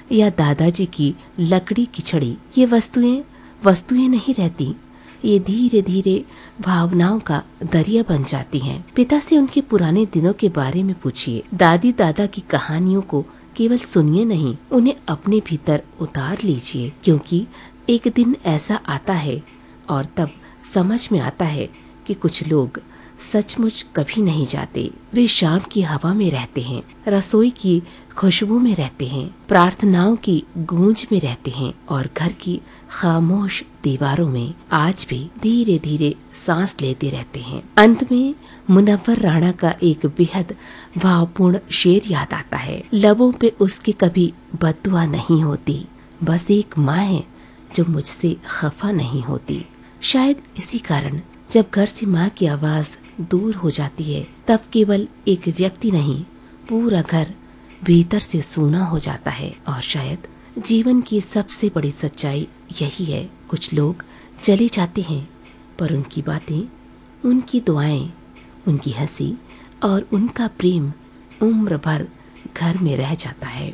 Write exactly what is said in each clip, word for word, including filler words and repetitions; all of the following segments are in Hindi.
या दादाजी की लकड़ी की छड़ी, ये वस्तुएं वस्तुएं नहीं रहती, ये धीरे धीरे भावनाओं का दरिया बन जाती हैं। पिता से उनके पुराने दिनों के बारे में पूछिए। दादी दादा की कहानियों को केवल सुनिए नहीं, उन्हें अपने भीतर उतार लीजिए, क्योंकि एक दिन ऐसा आता है और तब समझ में आता है कि कुछ लोग सचमुच कभी नहीं जाते। वे शाम की हवा में रहते हैं, रसोई की खुशबू में रहते हैं, प्रार्थनाओं की गूंज में रहते हैं और घर की खामोश दीवारों में आज भी धीरे धीरे सांस लेते रहते हैं। अंत में मुनव्वर राणा का एक बेहद भावपूर्ण शेर याद आता है। लबों पे उसके कभी बद्दुआ नहीं होती, बस एक माँ है जो मुझसे खफा नहीं होती। शायद इसी कारण जब घर से माँ की आवाज दूर हो जाती है, तब केवल एक व्यक्ति नहीं, पूरा घर भीतर से सूना हो जाता है। और शायद जीवन की सबसे बड़ी सच्चाई यही है, कुछ लोग चले जाते हैं पर उनकी बातें, उनकी दुआएं, उनकी हंसी और उनका प्रेम उम्र भर घर में रह जाता है।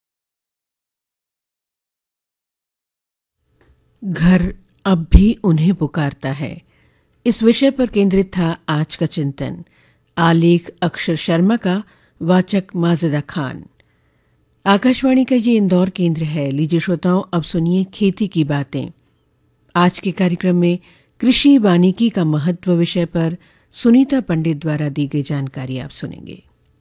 घर अब भी उन्हें पुकारता है। इस विषय पर केंद्रित था आज का चिंतन। आलेख अक्षर शर्मा का, वाचक माजिदा खान। आकाशवाणी का ये इंदौर केंद्र है। लीजिए श्रोताओं, अब सुनिए खेती की बातें। आज के कार्यक्रम में कृषि वानिकी का महत्व विषय पर सुनीता पंडित द्वारा दी गई जानकारी आप सुनेंगे।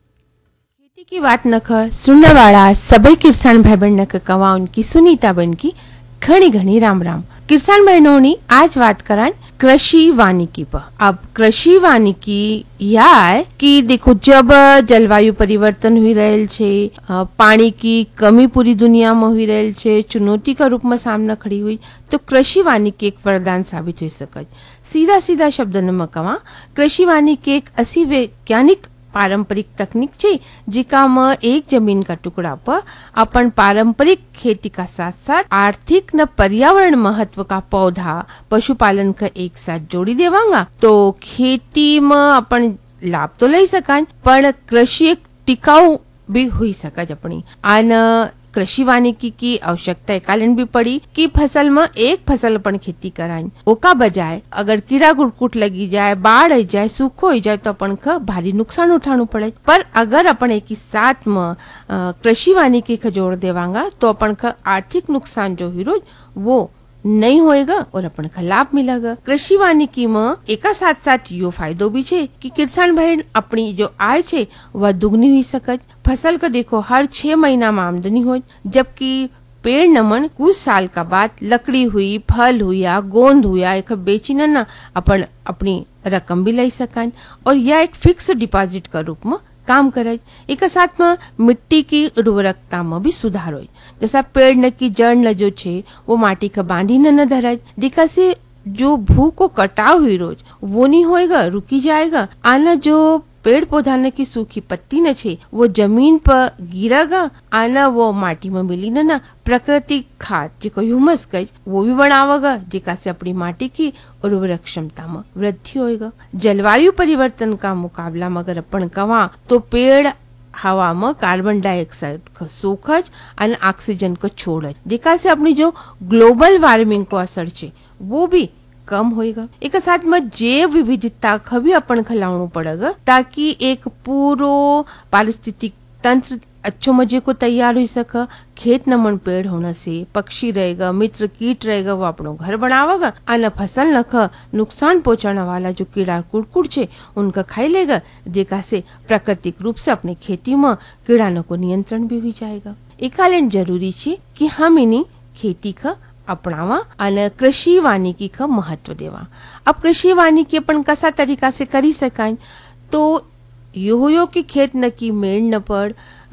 खेती की बात नख सुनने वाला सभी किसान भाई बहन नख कवा उनकी सुनीता बन की घणी घणी राम राम। किसान बहनों ने आज बात करा कृषि वानिकी पर। अब कृषि वानिकी यह है कि देखो, जब जलवायु परिवर्तन हुई रहेल छे, पानी की कमी पूरी दुनिया में हुई रहेल छे, चुनौती का रूप में सामना खड़ी हुई, तो कृषि वानिकी एक वरदान साबित हो सके। सीधा सीधा शब्दों में कहा, कृषि वानिकी एक ऐसी वैज्ञानिक पारंपरिक तकनीक छे जिका में एक जमीन का टुकड़ा पर अपन पारंपरिक खेती का साथ साथ आर्थिक न पर्यावरण महत्व का पौधा पशुपालन का एक साथ जोड़ी देवांगा, तो खेती में अपन लाभ तो ले सकाय, पर कृषि एक टिकाऊ भी हुई सके अपनी। आन कृषि वानिकी की आवश्यकता एक कारण भी पड़ी कि फसल में एक फसल अपन खेती कराए, ओका बजाय अगर कीड़ा गुड़कुट लगी जाए, बाढ़ आई जाए, सूखो हो जाए, तो अपन का भारी नुकसान उठाना पड़े। पर अगर अपन एक ही साथ में कृषि वानिकी का जोड़ देवांगा, तो अपन का आर्थिक नुकसान जो ही रोज वो नहीं होएगा और अपन का लाभ मिलेगा। कृषि वानिकी में एक साथ साथ यो फायदो भी छे कि किसान भाई अपनी जो आय छे वह दुगनी हुई सकत। फसल का देखो हर छह महीना में आमदनी हो, जबकि पेड़ नमन कुछ साल का बाद लकड़ी हुई, फल हुआ, गोंद हुआ, एक बेची न अपन अपनी रकम भी ले सकान, और यह एक फिक्स डिपॉजिट का रूप में काम करे। एक साथ में मिट्टी की उर्वरकता में भी सुधार हो, जैसा पेड़ न की जड़ न जो छे वो माटी का बांधी न न धराए, जिका से जो भू को कटाव हुई रोज वो नहीं होएगा, रुकी जाएगा। आना जो पेड़ पौधा न की सूखी पत्ती न छे वो जमीन पर गिरेगा, आना वो माटी में मिली न ना प्राकृतिक खाद जिको ह्यूमस कहे वो भी बनावेगा, जिका से अपनी माटी की उर्वरक क्षमता में वृद्धि होएगा। जलवायु परिवर्तन का मुकाबला में अगर अपन कवा तो पेड़ हवा में कार्बन डाइऑक्साइड को सोखज और ऑक्सीजन को छोड़े, जिका से अपनी जो ग्लोबल वार्मिंग को असर छे वो भी कम होएगा। एक साथ में जैव विविधता का भी अपन खिलाना पड़ेगा, ताकि एक पूरो पारिस्थितिक तंत्र अच्छो मजे को तैयार हो सके। खेत नमन पेड़ होने से पक्षी रहेगा, मित्र कीट रहेगा, वो अपनो घर बनावेगा, आना फसल नख नुकसान पहुंचाने वाला जो कीड़ा कुड़कुड़ छे उनका खाई लेगा, जेका से प्राकृतिक रूप से अपने खेती में कीड़ाणों को नियंत्रण भी हो जाएगा। एकालन जरूरी छे कि हम इन्हीं खेती का अपनावा और कृषि वानिकी का महत्व देवा। अब कृषि वानिकी अपन कसा तरीका से करी सकाय, तो यो यो कि खेत न की मेड़ न पड़,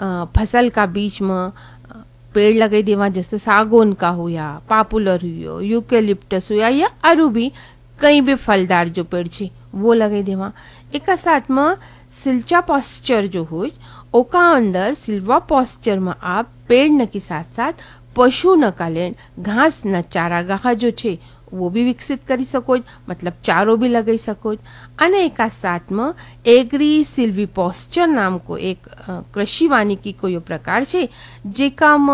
फसल का बीच में पेड़ लगे देवा, जैसे सागौन का हुआ, पॉपुलर हुआ, यूकेलिप्टस हुआ, या अरु भी कई भी फलदार जो पेड़ छे वो लगे देवा। एक साथ में सिल्चा पॉस्चर जो हो, ओका अंदर सिल्वा पॉस्चर में आप पेड़ न के साथ साथ पशु न कालेन घास न चारागाह जो छे वो भी विकसित करी सको, मतलब चारो भी लगाई सको। अने एक साथ में एग्री सिल्वी पॉस्चर नाम को एक कृषि वानिकी को यो प्रकार छे, जेका